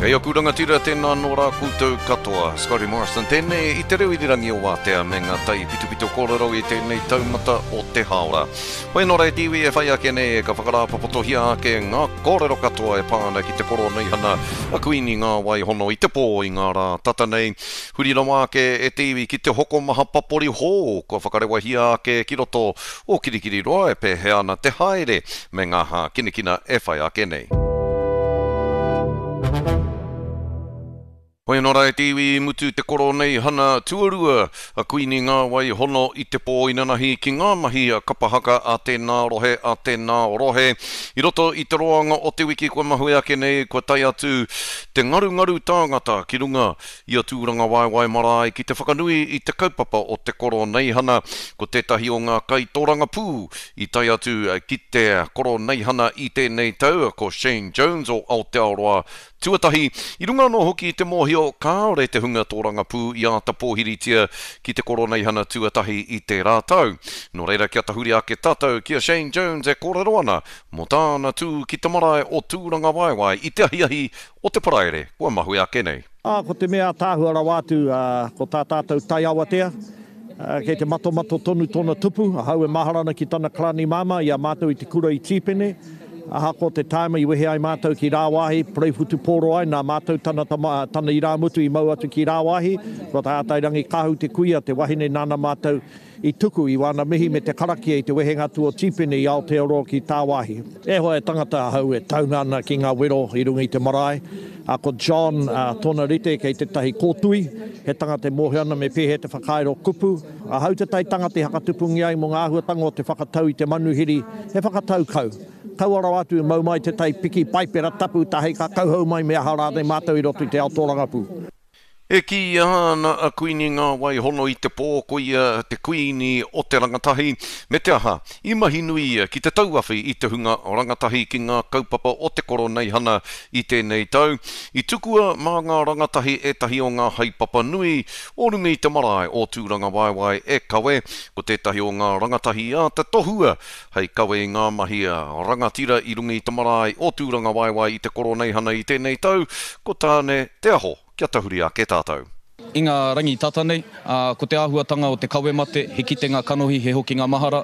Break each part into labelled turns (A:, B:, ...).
A: Kei oku rangatira tēnā nō rā koutou katoa. Scotty Morrison tēnei I te reo irirangi o Wātea me ngā tai pitupito kōrero I tēnei taumata o te haora. Hoi nō rei tiwi e whai ake nei ka whakarāpapotohia ake ngā kōrero katoa e pāna ki te koro nei hana a kuini ngā wai hono I te pō I ngā rā tata nei. Hurira mā ake e tiwi ki te hoko maha papori hō ko whakarewahia ake ki roto o kirikiri roa e pēhe ana te haere me ngā hā kinekina e whai ake nei. Hoi nō rai tiwi mutu te koro nei hana tuarua a kuini ngā wai hono I te pō inanahi ki ngā mahi a kapahaka a tēnā rohe a tēnā rohe. I roto I te roanga o te wiki kua mahui ake nei kua tai atu te ngaru tāngata ki runga I a tūranga waiwai marae ki te whakanui I te kaupapa o te koro nei hana ko tētahi o ngā kai tōranga pū I tai atu ki te koro nei hana I tēnei tau ko Shane Jones o Aotearoa tuatahi. I runga no hoki te mōhio kāore te hunga tōranga pū I āta pōhiritia ki te koro nei hana tuatahi I te rātau. Nō reira kia tahuri ake tātou kia Shane Jones e kōrero ana mō tāna tū ki te marae o tūranga waiwai I te ahiahi o te paraere kua mahui ake nei.
B: Ko te mea tāhuara wātu ko tā tātou tai awatea. Kei te mato tonu tōna tupu, hau e maharana ki tāna klani mama I a mātou I te kura I tīpene. Aha ko te taima I wehe ai mātou ki rāwahi, preifutu pōro ai, nā mātou tana I rāmutu I mau atu ki rāwahi, ko tā ātairangi kahu te kuia, te wahine nāna mātou I tuku I wana mihi me te karakia I te wehe ngatu o tīpene I Aotearoa ki tāwahi. E hoa e tangata hau e taunana ki ngā wero I runga I te marae. Ko John tōna rite kei te tahi kōtui, he tangata mōhiana me pēhe te whakairo kupu. Hau te tai tangata whakatupungi ai mo ngā ahuatanga o te whakatau I te manuhiri, he whakatau kau. Kauara atu e mau mai te tai piki paipera tapu tahei ka kauhau mai me aha rātei mātou I roto I te Aotearoa pū.
A: E ki ana a kuini ngā wai hono I te pō koia te kuini o te rangatahi me te aha I mahi nui ki te tauawhi I te hunga o rangatahi ki ngā kaupapa o te koro nei hana I tēnei tau. I tukua mā ngā rangatahi e tahi o ngā haipapa nui o runga I te marae o tūranga waiwai e kawe ko tētahi o ngā rangatahi a te tohua hei kawe I ngā mahi rangatira I runga I te marae o tūranga waiwai I te koro nei hana I tēnei tau ko tāne te aho. Kia tahuri ake tātou.
C: I ngā rangi tata nei, ko te āhuatanga o te kawe mate, he kitenga kanohi, he hoki ngā mahara,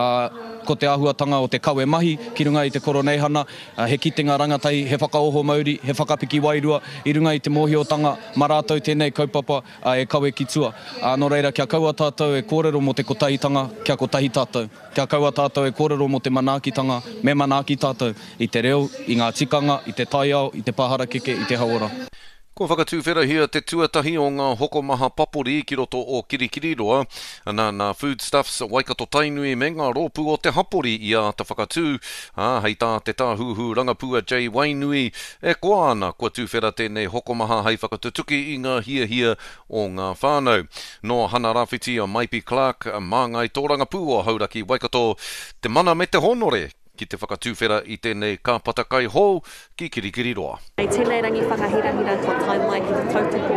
C: ko te āhuatanga o te kawe mahi, ki runga I te koro nei hana, he kitenga rangatai, he whakaoho mauri, he whakapiki wairua, I runga I te mōhiotanga, marātou tēnei kaupapa e kawe ki tua. Nō reira, kia kaua tātou e kōrero mo te kotahitanga, kia kotahi tātou. Kia kaua tātou e kōrero mo te manaakitanga, me manaaki tātou, I te reo, I ngā tikanga, I te taiao, I te pahara keke, I te hauora.
A: Ko whakatūwhera hia te tuatahi o ngā hoko maha papori ki roto o Kirikiriroa, nā foodstuffs Waikato Tainui me ngā rōpū o te hapori I a te whakatū, hei tā te tāhuhu rangapua Jay Wainui, e koa ana kua tūwhera tēnei hoko maha hei whakatutuki I ngā hia o ngā whānau. No hana rāwhiti o Maipi Clark, māngai tō rangapū o Hauraki Waikato, te mana me te honore, ki te whakatūwhera I tēnei kāpata kai hou ki Kirikiriroa.
D: Tēnei rangi whakahirahira ko tai mai ki te tautoko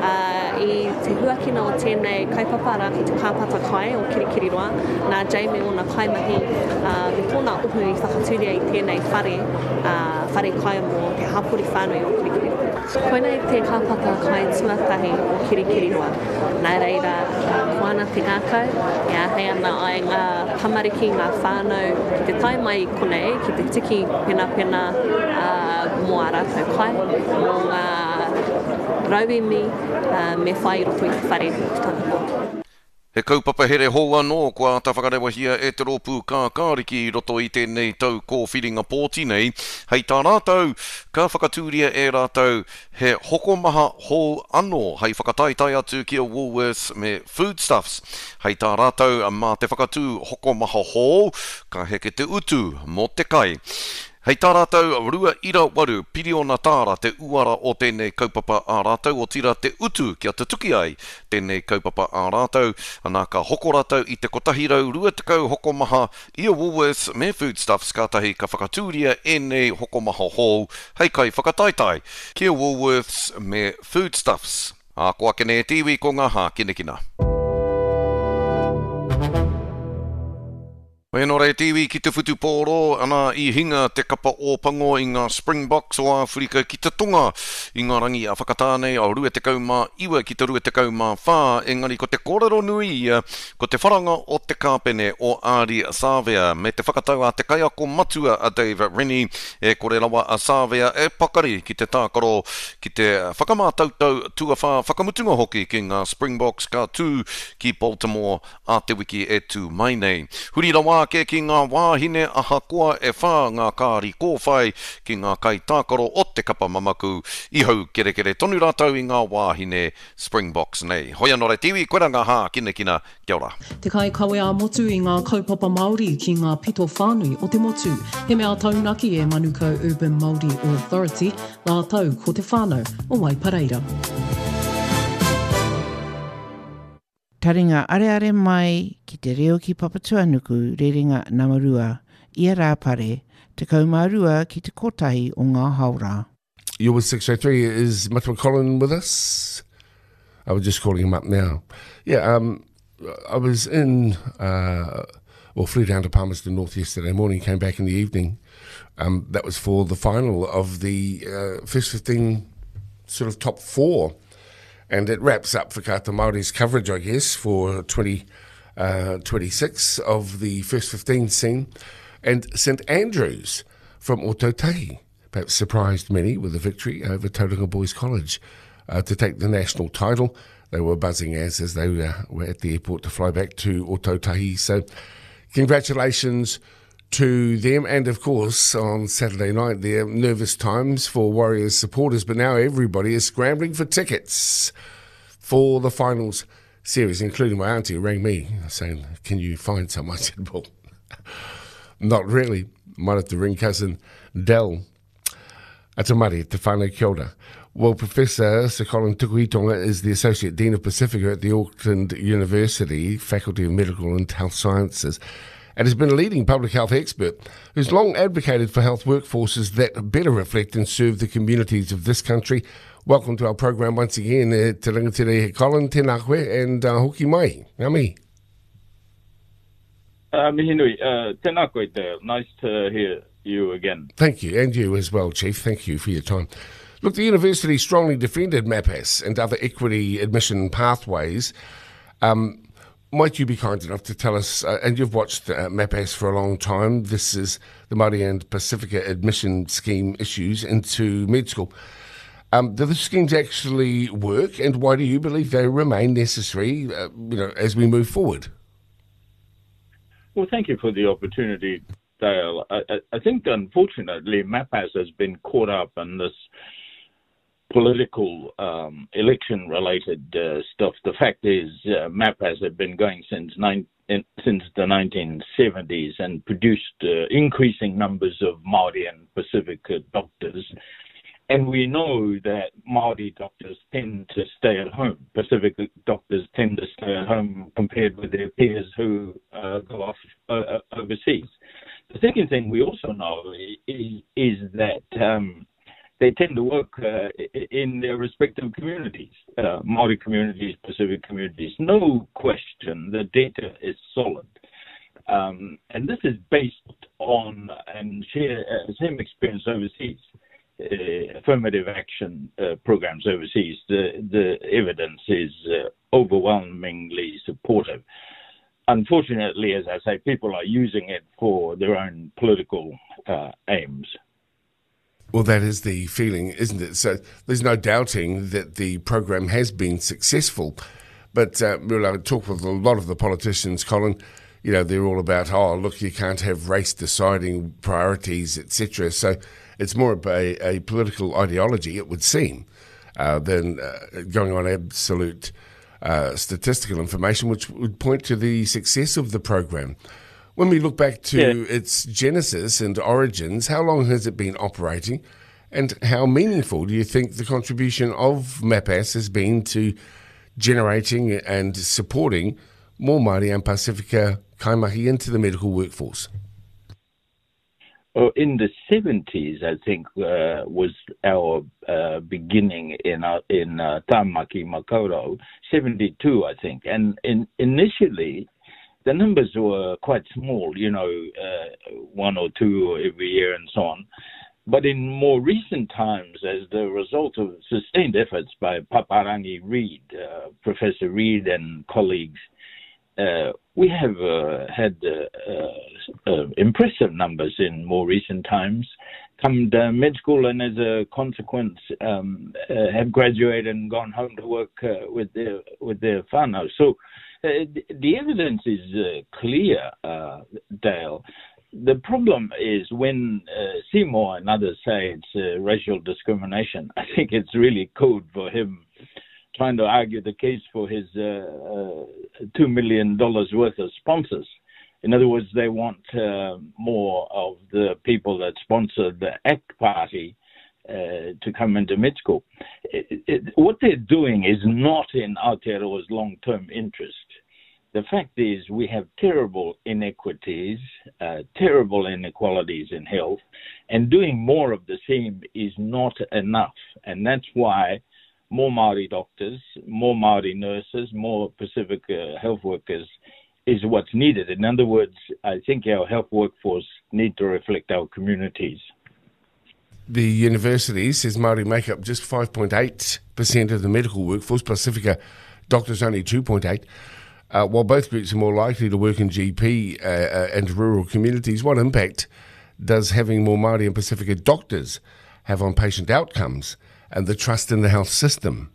D: I te huakina o tēnei kaipapara ki te kāpata kai o Kirikiriroa. Nā Jamie o nā kaimahi me tōna upu I whakatūria I tēnei whare kai mo te hapori whānui o Kirikiriroa. Koina I te kāpata kai tuatahi o Kirikiriroa. Nā reira, ko ana te ngākau, hei ana ai ngā tamariki, ngā whānau ki te tai mai konei, ki te tiki pena mō a rātou kai, mō ngā rauimi me whai roto I te whare tāna.
A: He kaupapa here hou anō kua ata whakarewahia e te rōpū kākāriki I roto I tēnei tau kōwhiringa pōti nei. Hei tā rātou, ka whakatūria e rātou he hoko maha hou anō hei whakataitai atu ki a Woolworths me foodstuffs. Hei tā rātou mā te whakatū hoko maha hou, ka heke te utu mō te kai. Hei tā rātou, rua ira waru, piriona tāra te uara o tēnei kaupapa a rātou, o tira te utu kia te tuki ai tēnei kaupapa a rātou, anā ka hoko rātou I te kotahirau rua tekau hoko maha I a Woolworths me foodstuffs kātahi ka whakatūria e nei hoko maha hou, hei kai whakataitai ki a Woolworths me foodstuffs. Ko ake ne tiwi ko ngā hā kinekina. Hoi anō rei tiwi ki te whutu pōro, ana I hinga te kapa ōpango I ngā Springboks o Afrika ki te tonga I ngā rangi a whakatānei o rua te kaumā iwa ki te rua te kaumā whā, engari ko te kōrero nui ia, ko te wharanga o te kāpene o Ari Savea, me te whakatau a te kaiako matua a David Rennie, e kore rawa a Savea e pakari ki te tākaro, ki te whakamātautau tuawha whakamutunga hoki ki ngā Springboks ka tū ki Baltimore a te wiki e tū mai nei. Huri rawa ke ki ngā wāhine aha koa e whā ngā kāri kōwhai ki ngā kai tākaro o te kapa mamaku I hau kere tonu rātau I ngā wāhine Springboks nei. Hoi anō rei tiwi, koe ranga hā, kina, kia ora.
E: Te kai kawe a motu I ngā kaupapa Māori ki ngā pito whānui o te motu. He mea taunaki e Manukau Urban Māori Authority, nā tau ko te whānau o Waipareira.
F: Taringa are mai ki te reo ki Papatuanuku rerenga Namarua, ia rāpare, te kaumārua ki te kotahi o ngā haura.
G: You're with 603. Is Matua Colin with us? I was just calling him up now. Yeah, I was flew down to Palmerston North yesterday morning, came back in the evening. That was for the final of the first 15 sort of top four. And it wraps up Whakaata Māori's coverage, I guess, for 2026 of the first 15 scene. And St Andrews from Ōtautahi perhaps surprised many with a victory over Tauranga Boys College to take the national title. They were buzzing as they were at the airport to fly back to Ōtautahi. So congratulations to them, and of course on Saturday night there, nervous times for Warriors supporters, but now everybody is scrambling for tickets for the finals series, including my auntie who rang me saying, can you find some? I said, well, not really. Might have to ring cousin Del. Atamari, te whānau kia ora. Well, Professor Sir Colin Tukuitonga is the Associate Dean of Pacifica at the Auckland University, Faculty of Medical and Health Sciences, and has been a leading public health expert who's long advocated for health workforces that better reflect and serve the communities of this country. Welcome to our program once again, Te Rangatira Colin, tēnā koe, and hoki mai, ngā mihi.
H: Mihinui, tēnā koe te, nice to hear you again.
G: Thank you, and you as well, Chief. Thank you for your time. Look, the university strongly defended MAPAS and other equity admission pathways. Might you be kind enough to tell us, and you've watched MAPAS for a long time, this is the Māori and Pacifica admission scheme issues into med school. Do the schemes actually work, and why do you believe they remain necessary as we move forward?
H: Well, thank you for the opportunity, Dale. I think, unfortunately, MAPAS has been caught up in this political election-related stuff. The fact is, MAPAS have been going since the 1970s and produced increasing numbers of Māori and Pacifica doctors. And we know that Māori doctors tend to stay at home. Pacific doctors tend to stay at home compared with their peers who go off overseas. The second thing we also know is that they tend to work in their respective communities, Māori communities, Pacific communities. No question, the data is solid. And this is based on and same experience overseas. Affirmative action programs overseas, the evidence is overwhelmingly supportive. Unfortunately, as I say, people are using it for their own political aims.
G: Well, that is the feeling, isn't it? So there's no doubting that the program has been successful. But I talk with a lot of the politicians, Colin. They're all about, look, you can't have race deciding priorities, etc. So it's more of a political ideology, it would seem, than going on absolute statistical information, which would point to the success of the program. When we look back to its genesis and origins, how long has it been operating, and how meaningful do you think the contribution of MAPAS has been to generating and supporting more Māori and Pacifica kaimahi into the medical workforce?
H: Well, in the 70s, I think, was our beginning in Tāmaki Makaurau, 72, I think. And initially, the numbers were quite small, 1 or 2 every year and so on. But in more recent times, as the result of sustained efforts by Paparangi Reid, Professor Reid and colleagues, we have had impressive numbers in more recent times, come to med school and as a consequence have graduated and gone home to work with their whānau. So the evidence is clear, Dale. The problem is when Seymour and others say it's racial discrimination. I think it's really code for him trying to argue the case for his $2 million worth of sponsors. In other words, they want more of the people that sponsor the ACT Party to come into med school. What they're doing is not in Aotearoa's long-term interest. The fact is we have terrible inequities, terrible inequalities in health, and doing more of the same is not enough. And that's why more Māori doctors, more Māori nurses, more Pacific health workers is what's needed. In other words, I think our health workforce need to reflect our communities.
G: The university says Māori make up just 5.8% of the medical workforce. Pacifica doctors only 2.8%. While both groups are more likely to work in GP and rural communities, what impact does having more Māori and Pacifica doctors have on patient outcomes and the trust in the health system?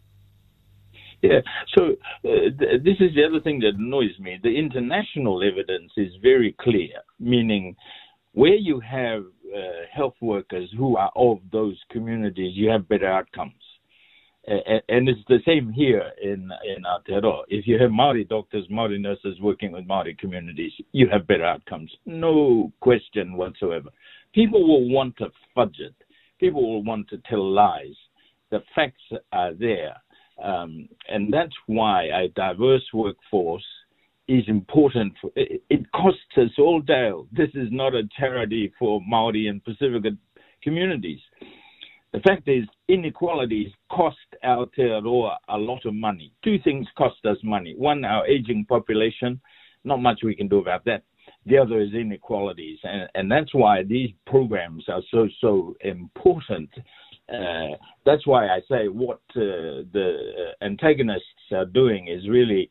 H: Yeah, so this is the other thing that annoys me. The international evidence is very clear, meaning where you have health workers who are of those communities, you have better outcomes. And it's the same here in Aotearoa. If you have Māori doctors, Māori nurses working with Māori communities, you have better outcomes. No question whatsoever. People will want to fudge it. People will want to tell lies. The facts are there. And that's why a diverse workforce is important. It costs us all, Dale. This is not a charity for Māori and Pacifica communities. The fact is, inequalities cost Aotearoa a lot of money. Two things cost us money. One, our aging population. Not much we can do about that. The other is inequalities. And that's why these programs are so important. That's why I say what the antagonists are doing is really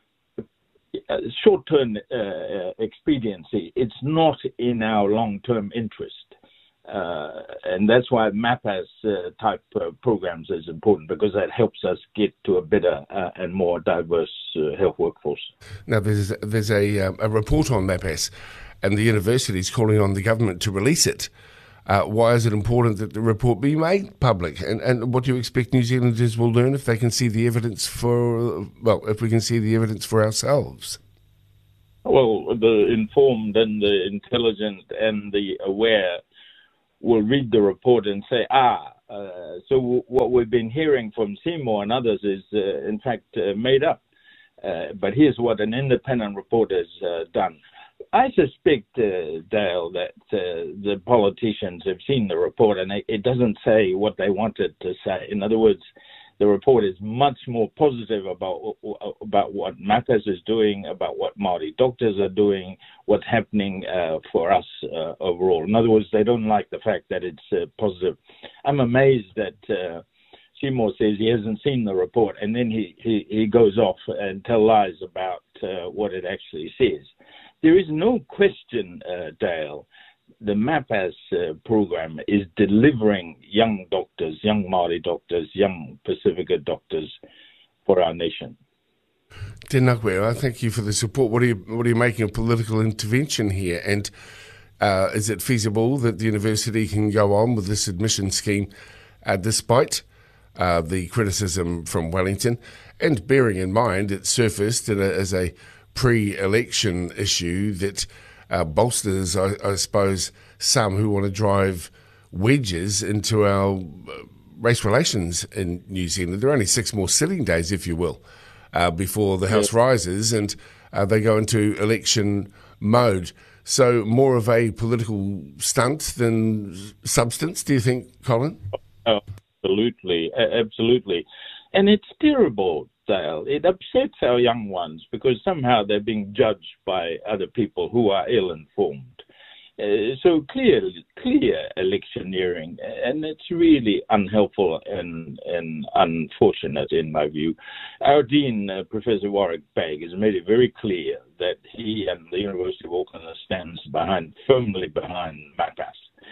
H: short-term expediency. It's not in our long-term interest. And that's why MAPAS type programs is important, because that helps us get to a better and more diverse health workforce.
G: Now, there's a report on MAPAS, and the university is calling on the government to release it. Why is it important that the report be made public? And what do you expect New Zealanders will learn if they can see the evidence if we can see the evidence for ourselves?
H: Well, the informed and the intelligent and the aware will read the report and say, so what we've been hearing from Seymour and others is, in fact, made up. But here's what an independent report has done. I suspect, Dale, that the politicians have seen the report and it doesn't say what they wanted to say. In other words, the report is much more positive about what MAPAS is doing, about what Māori doctors are doing, what's happening for us overall. In other words, they don't like the fact that it's positive. I'm amazed that Seymour says he hasn't seen the report, and then he goes off and tells lies about what it actually says. There is no question, Dale, the MAPAS program is delivering young doctors, young Māori doctors, young Pacifica doctors for our nation.
G: Tēnā koe, I thank you for the support. What are you making of political intervention here? And is it feasible that the university can go on with this admission scheme despite the criticism from Wellington? And bearing in mind it surfaced as a pre-election issue that bolsters, I suppose, some who want to drive wedges into our race relations in New Zealand. There are only 6 more sitting days, if you will, before the House rises and they go into election mode. So more of a political stunt than substance, do you think, Colin?
H: Absolutely. And it's terrible, lifestyle, it upsets our young ones because somehow they're being judged by other people who are ill-informed. So clear electioneering, and it's really unhelpful and unfortunate in my view. Our Dean, Professor Warwick Bagg, has made it very clear that he and the University of Auckland stands firmly behind MAPAS.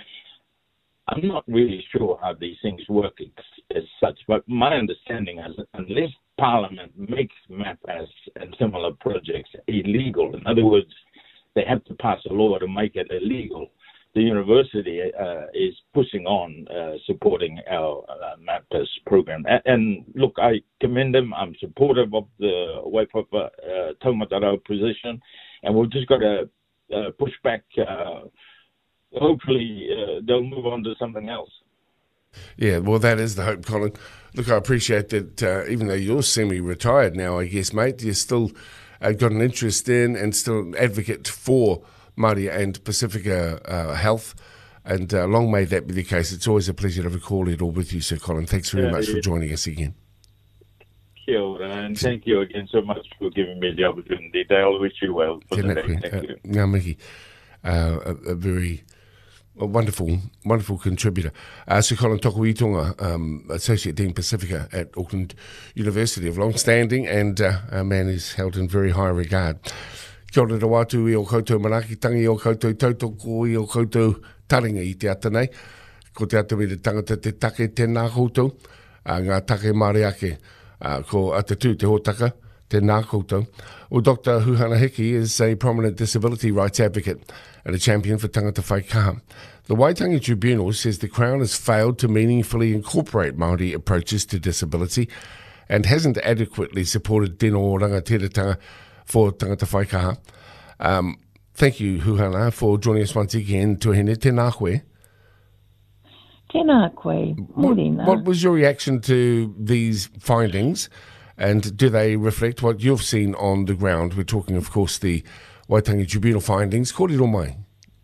H: I'm not really sure how these things work as such, but my understanding is unless Parliament makes MAPAS and similar projects illegal, in other words, they have to pass a law to make it illegal, the university is pushing on supporting our MAPAS program. And look, I commend them. I'm supportive of the Waipapa Taumatarau position, and we've just got to push back. Hopefully, they'll move on to something else.
G: Yeah, well, that is the hope, Colin. Look, I appreciate that even though you're semi-retired now, I guess, mate, you're still got an interest in and still an advocate for Māori and Pacifica health. And long may that be the case. It's always a pleasure to record it all with you, Sir Colin. Thanks very much for joining us again.
H: Kia ora, and thank you again so much for giving me the opportunity. I'll wish you well for the day. Thank you.
G: Ngā mihi, a very... a wonderful contributor. Sir Colin Tokuitonga, Associate Dean Pacifica at Auckland University, of long-standing, and a man is held in very high regard. Kia ora rawatu I o koutou manakitangi, I o koutou tautoko, I o koutou taringa I te ata nei. Ko te ata me te tangata te take tēnā koutou, ngā take Māori ake, ko atatu te hōtaka, tēnā koutou. Well, Dr. Huhana Hiki is a prominent disability rights advocate and a champion for tangata whaikaha. The Waitangi Tribunal says the Crown has failed to meaningfully incorporate Māori approaches to disability and hasn't adequately supported tino rangatiratanga for tangata whaikaha. Thank you, Huhana, for joining us once again. Tuhine, tēnā koe.
I: Tēnā koe, morena.
G: What was your reaction to these findings? And do they reflect what you've seen on the ground? We're talking, of course, the Waitangi Tribunal findings. Kōrero mai.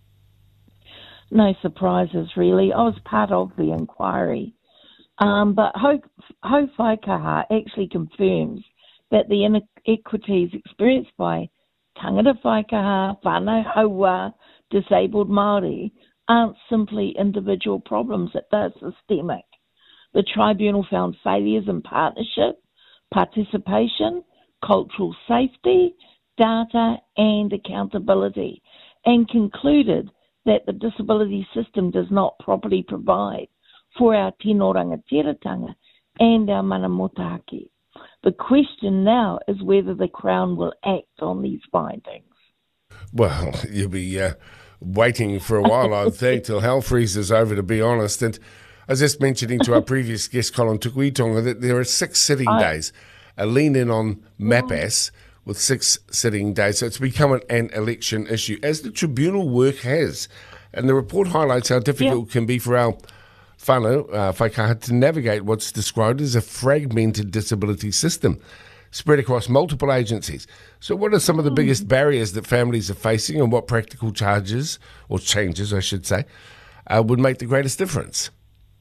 I: No surprises, really. I was part of the inquiry. But Hau Whaikaha actually confirms that the inequities experienced by tangata whaikaha, whānau haua, disabled Māori aren't simply individual problems, that they're systemic. The tribunal found failures in partnership, participation, cultural safety, data and accountability, and concluded that the disability system does not properly provide for our tino rangatiratanga and our mana motahaki. The question now is whether the Crown will act on these findings.
G: Well, you'll be waiting for a while, I think, till hell freezes over, to be honest. And I was just mentioning to our previous guest, Colin Tukuitonga, that there are 6 sitting days. A lean in on MAPAS with 6 sitting days. So it's become an election issue, as the tribunal work has. And the report highlights how difficult it can be for our whānau, whaikaha, to navigate what's described as a fragmented disability system spread across multiple agencies. So what are some of the biggest barriers that families are facing, and what practical changes, I should say, would make the greatest difference?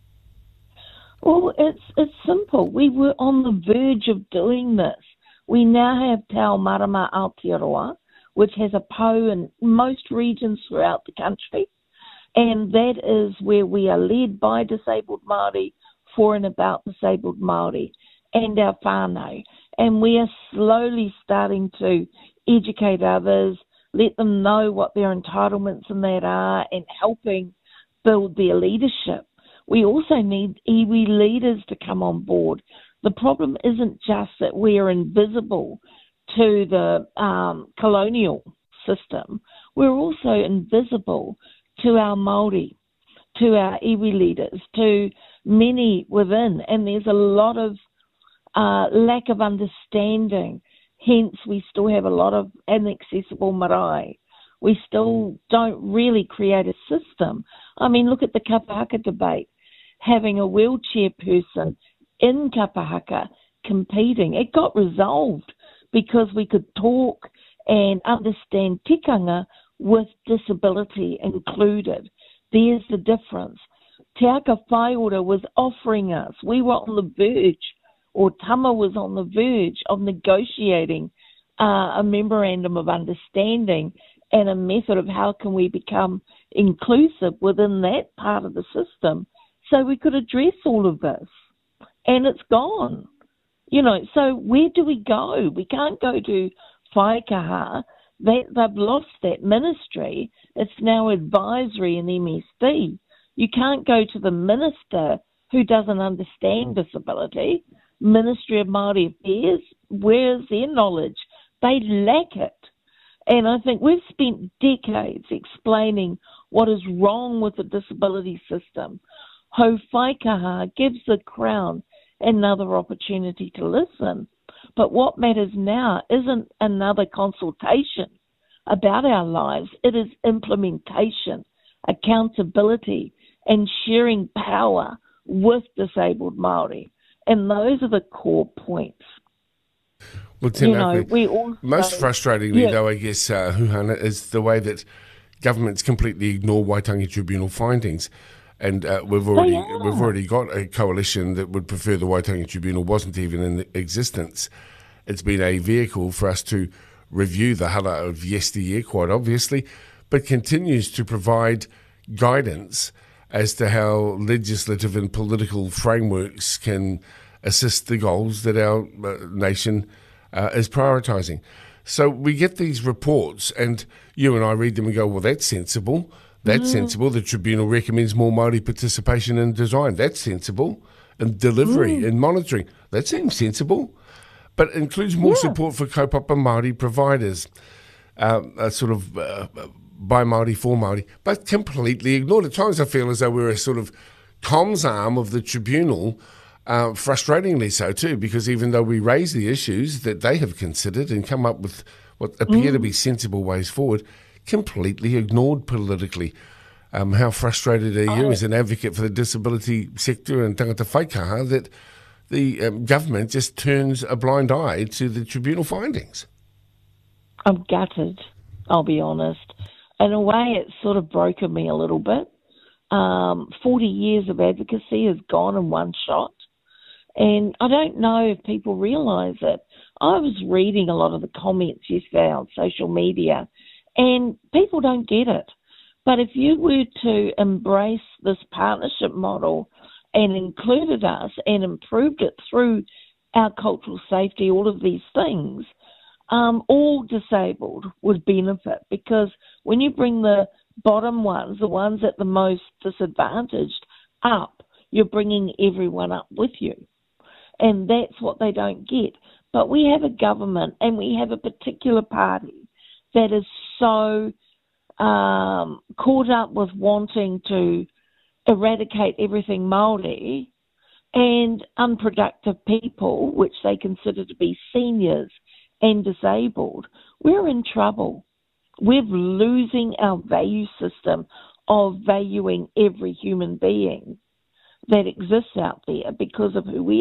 I: Well, it's simple. We were on the verge of doing this. We now have Te Ao Marama Aotearoa, which has a PO in most regions throughout the country, and that is where we are led by disabled Māori, for and about disabled Māori, and our whānau. And we are slowly starting to educate others, let them know what their entitlements in that are, and helping build their leadership. We also need iwi leaders to come on board. The problem isn't just that we are invisible to the colonial system. We're also invisible to our Māori, to our iwi leaders, to many within. And there's a lot of lack of understanding. Hence, we still have a lot of inaccessible marae. We still don't really create a system. I mean, look at the kapahaka debate. Having a wheelchair person in kapahaka competing, it got resolved because we could talk and understand tikanga with disability included. There's the difference. Te Aka Whai Ora was offering us, we were on the verge, or Tama was on the verge of negotiating a memorandum of understanding and a method of how can we become inclusive within that part of the system so we could address all of this. And it's gone. You know, so where do we go? We can't go to Whaikaha. They've lost that ministry. It's now advisory in MSD. You can't go to the minister who doesn't understand disability. Ministry of Māori Affairs, where's their knowledge? They lack it. And I think we've spent decades explaining what is wrong with the disability system. Ho Whaikaha gives the Crown another opportunity to listen. But what matters now isn't another consultation about our lives. It is implementation, accountability, and sharing power with disabled Māori. And those are the core points.
G: Well, most frustratingly, though, I guess, Huhana, is the way that governments completely ignore Waitangi Tribunal findings. And we've already got a coalition that would prefer the Waitangi Tribunal wasn't even in existence. It's been a vehicle for us to review the hala of yesteryear, quite obviously, but continues to provide guidance as to how legislative and political frameworks can assist the goals that our nation is prioritising. So we get these reports and you and I read them and go, well, that's sensible. That's sensible. The Tribunal recommends more Māori participation in design. That's sensible. And delivery and monitoring. That seems sensible. But it includes more support for kaupapa Māori providers, sort of by Māori, for Māori, but completely ignored. At times I feel as though we're a sort of comms arm of the Tribunal, frustratingly so too, because even though we raise the issues that they have considered and come up with what appear to be sensible ways forward, completely ignored politically. How frustrated are you as an advocate for the disability sector and tangata whaikaha that the government just turns a blind eye to the Tribunal findings?
I: I'm gutted, I'll be honest. In a way, it's sort of broken me a little bit. 40 years of advocacy has gone in one shot. And I don't know if people realise it. I was reading a lot of the comments yesterday on social media, and people don't get it. But if you were to embrace this partnership model and included us and improved it through our cultural safety, all of these things, all disabled would benefit, because when you bring the bottom ones, the ones at the most disadvantaged, up, you're bringing everyone up with you. And that's what they don't get. But we have a government and we have a particular party that is so caught up with wanting to eradicate everything Māori, and unproductive people, which they consider to be seniors and disabled. We're in trouble. We're losing our value system of valuing every human being that exists out there because of who we